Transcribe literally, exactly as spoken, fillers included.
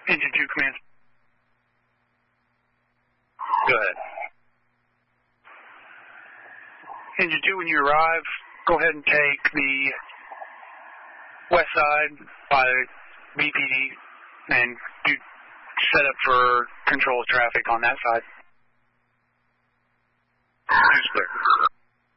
Engine two, command. Go ahead. Engine two, when you arrive, go ahead and take the west side by B P D and do set up for control of traffic on that side. Two's clear.